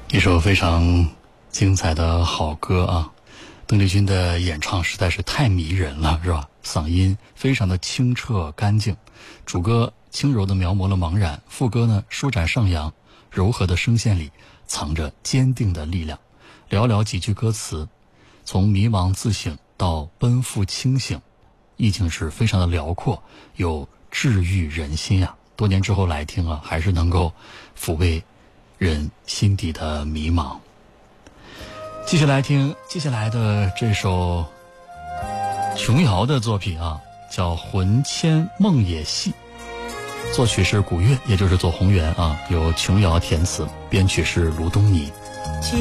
一首非常精彩的好歌啊，邓丽君的演唱实在是太迷人了，是吧？嗓音非常的清澈干净，主歌轻柔地描摹了茫然，副歌呢舒展上扬，柔和的声线里藏着坚定的力量。寥寥几句歌词，从迷茫自省到奔赴清醒，意境是非常的辽阔，有治愈人心啊。多年之后来听啊，还是能够抚慰人心底的迷茫。继续来听接下来的这首琼瑶的作品啊，叫《魂牵梦野戏》，作曲是古月，也就是左宏元啊，由琼瑶填词，编曲是卢东尼。